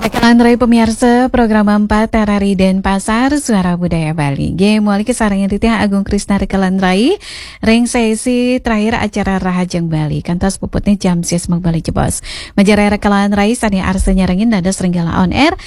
Rekan Rai pemirsa program 4 Terari Denpasar Suara Budaya Bali. Game wali kesarangnya titiah Agung Krisna Rekan Rai. Ring sesi terakhir acara Rahajeng Bali. Kantos puputnya jam sis Bali Jebos. Majarai Rekan Rai sani arsenya rengin nada Seringgala on air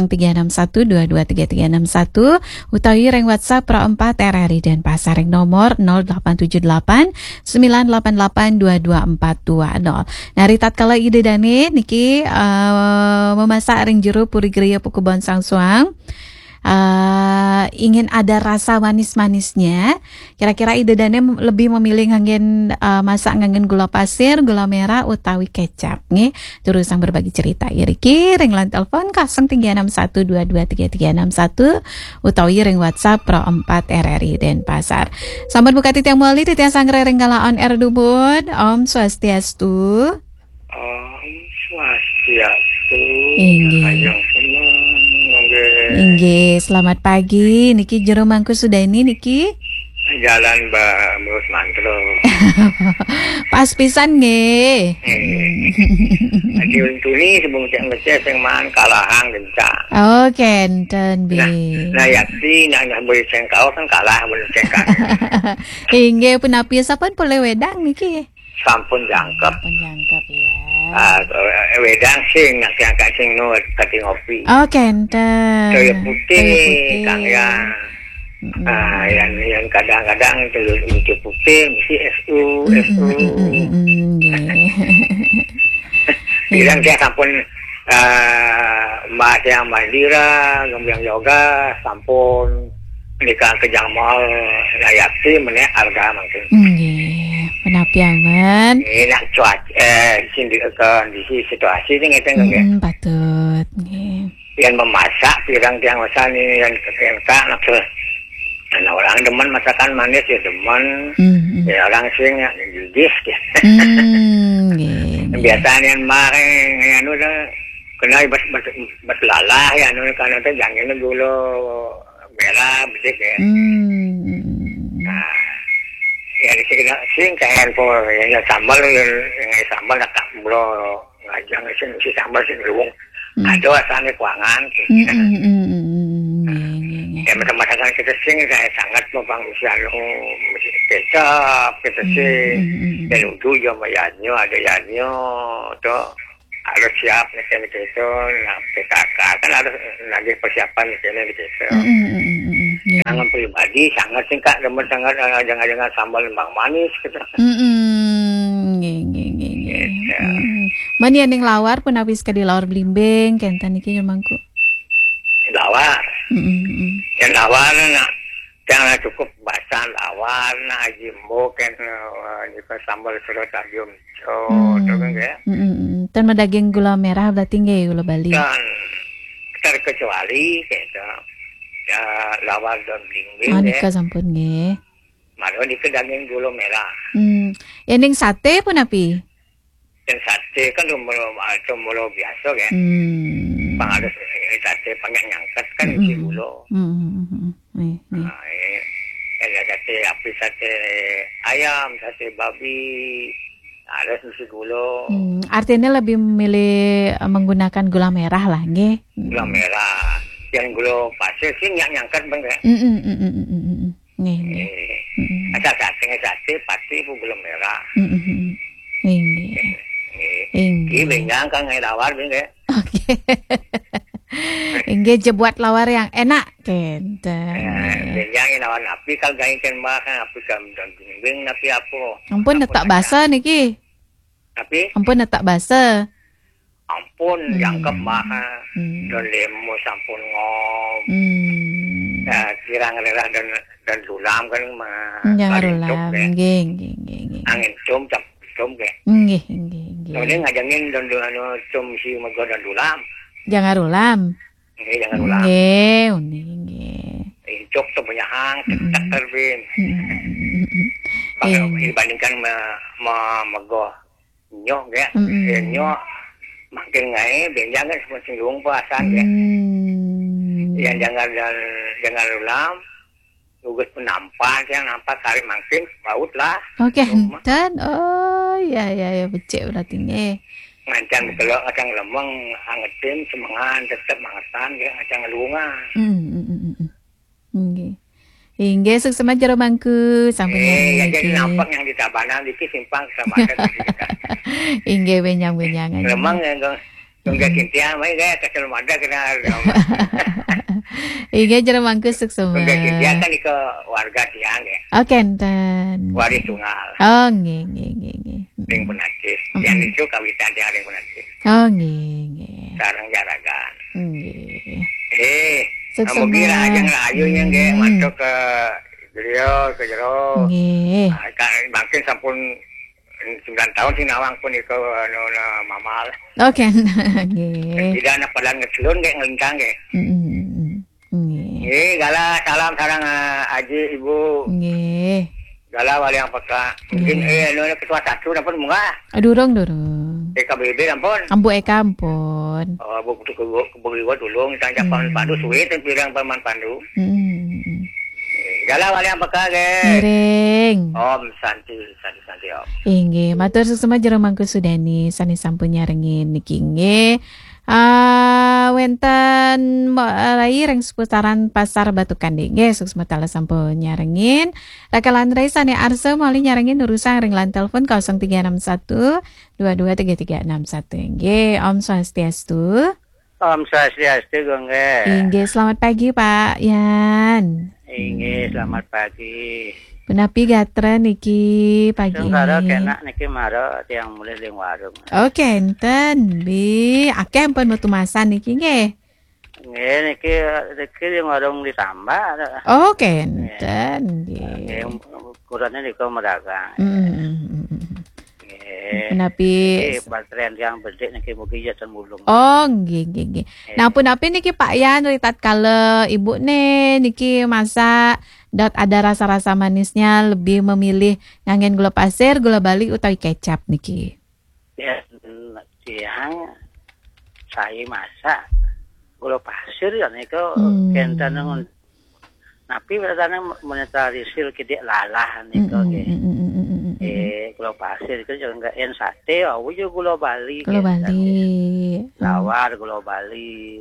0361223361 utawi ring WhatsApp Pro 4 Terari Denpasar ring nomor 0878 988 22420. Nari tatkala ide dane niki memasak ring jero puri geria pukubon sangsuang. Ingin ada rasa manis-manisnya, kira-kira ide dane lebih memilih ngangin masak ngangin gula pasir, gula merah utawi kecap nih. Terus sang berbagi cerita iriki ring lan telepon 0361223361 utawi ring WhatsApp Pro 4 RRI Denpasar. Sambat buka titiang muali titiang sangre ring kala on air dubun. Om Swastiastu. Om Swastiastu. Inggih, selamat pagi. Niki jero mangku sudah ini niki. Jalan Mbak Mus Mantro. Pas pisan nggih. Adi untuni sebelum cek ngecek sing man kalahan gencang. Oh, kenten bi. Nah yaksi nak boleh ceng kau kan kalah boleh ceng kan. Inggih penapi sampun boleh wedang niki. Sampun jangkep. Sampun jangkep ya. Wedang sing nak angkat sing nur kati ngopi. Oh, kenten. Toyo putih kang ya. Yang kadang-kadang itu putih mesti SU. Bilang dia sampun mbak yang mandira, yang yoga, sampun nikah kejang mal layakti menek harga mungkin. Penapiangan. Ini nak cuaca sini kondisi situasi ini ngeten nggih. Patut nggih. Yang memasak pirang tiang masak ini yang kekengka nak nah, orang demen masakan manis ya demen. Ya orang sing ya jujis ya. Biasanya mareng anu kena berlalah ya anu kana teh jangan gula merah bedik ya. Nah, ya sing kayak handphone yang sambal yang sambal nak bro ngajang si sambal sing luwung. Ada asane kuangan. Ya macam-macam kita sing saya sangat membang misalnya kecap kita sing dan untuk yang bayarnya ada yanyo tu harus siap nih gitu nah PKK kan harus lagi persiapan nih gitu. Sangat pribadi sangat singkat demen sangat jangan sambal lembang manis gitu. Mani yang lawar pun habis ke di lawar blimbing kenten iki mangku. Lawar. Yang lawar nak jangan cukup basah lawar nak jimbo kan jika sambal sudah tajam. Oh, tu kan ya. Tan daging gula merah berarti nggih gula Bali. Dan terkecuali gitu. Ya lawar dan blimbing. Manika sampun nggih. Malu di daging gula merah. Yang ning sate pun api. Yang sate kan cuma biasa kan. Bang ada sate panggil nyangkat kan isi gula. Sate api sate ayam, sate babi, ada isi gula. Artinya lebih memilih menggunakan gula merah lah, nggih. Gula merah. Yang gula pasir sih nyangkat bang kan. Nggih. Ada sate pasti gula merah. Nggih. Ini bengang kan ngai lawar bengang. Oke. Inggih jebuat lawar yang enak kenten. Bengang lawar api kal gaing kan makan api kam dan bimbing napi apa. Ampun tak basa niki. Tapi ampun tak basa. Ampun jangkep makan dan lemo sampun ngom. Ya kirang lerah dan lulam kan mah. Jangan lulam. Nggih. Angin cum ke. Nggih. Ini ngajangin dan cum si mego dan lulam. Jangan ulam. Nggih, jangan ulam. Nggih. Incok tu punya hang, tak terbin. Dibandingkan mego nyok ya. Nyok makin ngai benjang kan semua singgung puasan ya. Yang jangan ulam. Tugas penampak yang nampak kali makin baut lah. Oke, dan oh ya becek berarti nggih. Ngancang kalau ngacang lemeng angetin semangan tetap mangetan ge ngacang lunga. Nggih. Inggih suksema jero mangku sampun ya jadi nampak yang di Tabanan iki simpang sama ada kita. Inggih benyang-benyangan. Lemeng enggak kintian we ge kesel mada kena. Inggih jero mangku suksema. Enggak kintian kan ke warga tiang ge. Oke enten. Waris tunggal. Oh nggih. Ring penacis. Yang itu kawitan yang ring penacis. Oh nggih. Sareng jaragan. Nggih. Kamu kira aja ngayunya ge masuk ke beliau ke jero. Nggih. Makin sampun 9 tahun sih nawang pun itu mamal. Oke. Nggih. Tidak anak padang ngecelun ge ngelintang ge. Nggih, gala salam sareng Aji Ibu. Nggih. Gala wali yang peka. Mungkin ketua satu dapat munga. Durung. PKBB ampun. Ambu Eka ampun. Oh, bu kebuliwa dulu tanya paman pandu suwe teh pirang paman pandu. Gala wali yang peka ge. Miring. Om Santi Om. Inggih, matur suksema jero mangku sudani sani sampun nyarengin niki nggih. Wenten rai reng seputaran pasar Batu Kanding nggih suksema tala sampun nyarengin. Rakalan rai sani arsa mali nyarengin urusan reng lan telepon 0361 223361 nggih. Om Swastiastu. Om Swastiastu nggih. Inggih, selamat pagi Pak Yan. Inggih, selamat pagi. Punapi gatra niki pagi ini. Sengkara kena niki maro tiang mulai ling warung. Oke, enten bi akeh ampun metu masan niki nggih. Nggih niki ling warung ditambah. Oke, enten nggih. Kurangnya niku medagang. Punapi baterai yang bedek niki mugi jaten mulung. Oh, nggih. Nah, punapi niki Pak Yan ritat kala ibu niki masak ada rasa-rasa manisnya lebih memilih ngangen gula pasir, gula bali utawi kecap niki. Ya, tiang saya masak gula pasir ya niku kenten napi berarti monetarisir kidek lalah niku nggih. Gula pasir itu juga enggak en sate, awu juga gula bali. Gula bali. Lawar gula bali.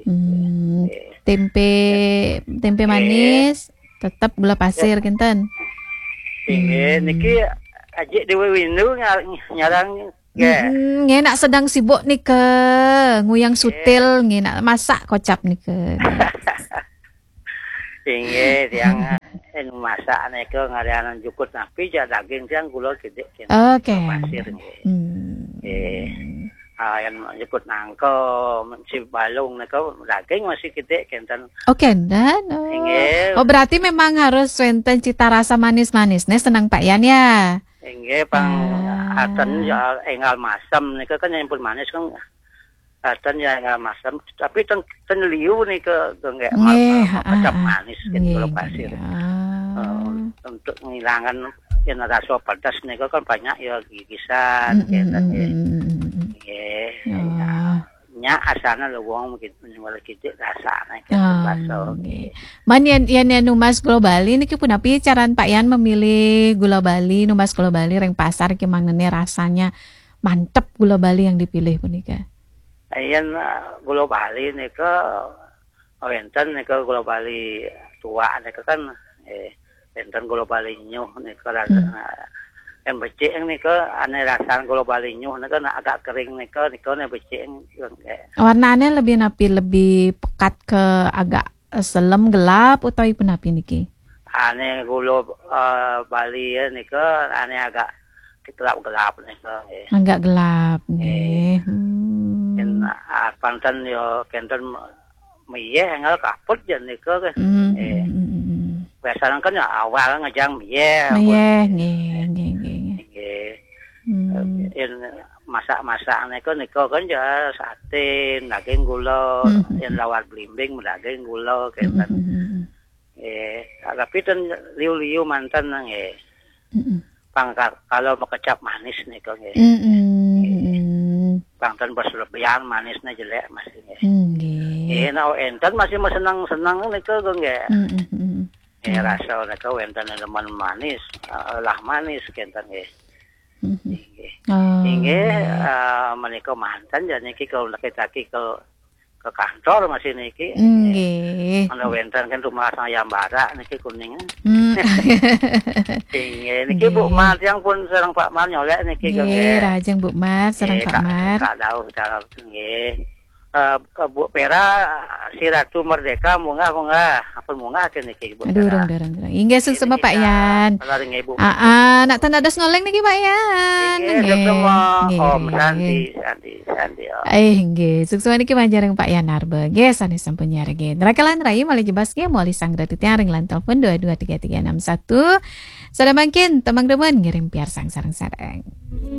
Tempe manis. Tetap gula pasir kinten. Niki aje dewe windu nyarang nggih nak sedang sibuk nih ke nguyang sutil nggih nak masak kocap nih ke. Tiang masak nih ke ngarianan jukut napi ja daging tiang gula gede. Oke. Pasir nggih. Yang jukut nangko si balung niku daging masih gede kenten. Oke, dan. Oh, berarti memang harus wenten cita rasa manis-manis nih senang Pak Yan ya. Nggih, pang aten ya enggal masam niku kan nyampun manis kan. Aten ya enggal masam, tapi ten liu niku nggak macam manis gitu kalau pasir. Untuk menghilangkan yang rasa pedas niku kan banyak ya gigisan kenten. Nya asana lo wong mungkin kidik rasane baso. Man yen numas gula bali niki punapi caran Pak Yan memilih gula bali, numas gula bali reng pasar ki mangne rasanya mantep gula bali yang dipilih punika. Yen gula bali niku wenten niku gula bali tua niku kan wenten gula bali nyuh niku yang becik niku ane rasan gula bali nyuh niku agak kering niku becik warnanya lebih pekat ke agak selem gelap utawi punapi niki ane gula bali niku ane agak gelap niku agak gelap nggih panten yo kenten miye enggal kaput jan niku biasanya kan awal ngejang miye nggih masak niku kan ya sate daging gula yang lawar blimbing daging gula kenten tapi ten liu-liu mantan nggih kalau mau kecap manis niku nggih pangten berlebihan manisnya jelek masih nggih enten masih senang niku nggih rasa niku enten leman manis lah manis kenten nggih Oh, Inggih nggih. menika manten jan niki kalau laki-laki ke kantor masih niki. Nggih. Ana wenten kan rumah saya Mbara niki kuning. Hmm. Inggih niki Bu Nggih. Mar yang pun sareng Pak Mar nyolek niki Nggih, nggih. rajeng Bu Mar sareng Pak Mar. Kak Daud nggih. Ke Bu Pera si Ratu Merdeka munggah apa munggah ke niki Bu Pera. Durung. Inggih sungsema Pak Yan. Kalau nggih Bu. Nak tenados ngoleng niki Pak Yan. Nggih, sama Om Nggih. Santi. Nggih, suksema niki manjareng Pak Yan Arbe. Nggih, sanes sampun nyarege. Nrakalan rai malih jebas ge moali sanggrat tiang lan telepon 223361. Sada mangkin temang demen ngirim piar sang sareng-sareng.